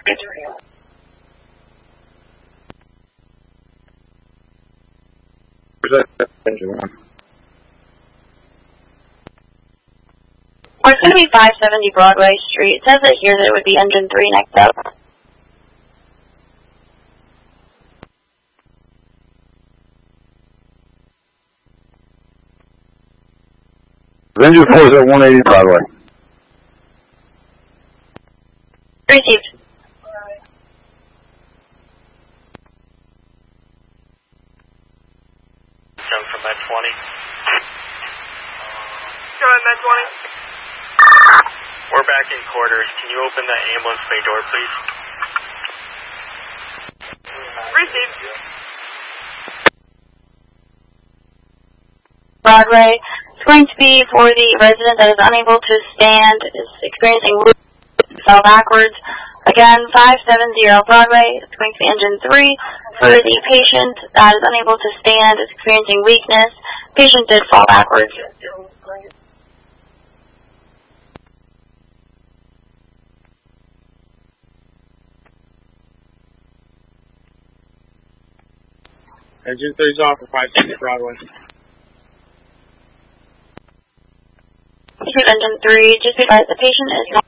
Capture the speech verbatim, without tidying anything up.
Engine one. Or it's going to be five seventy Broadway Street. It says it here that it would be engine three next up. Engine four is at one eighty Broadway. Received. Come from Med twenty. Go ahead, Med twenty. We're back in quarters. Can you open the ambulance bay door, please? Received. Broadway. It's going to be for the resident that is unable to stand, is experiencing movement, fell backwards. Again, five seventy Broadway. It's going to be engine three for the patient that is unable to stand, is experiencing weakness. Patient did fall backwards. Engine three's off for five seventy Broadway. Engine three, just because the patient is not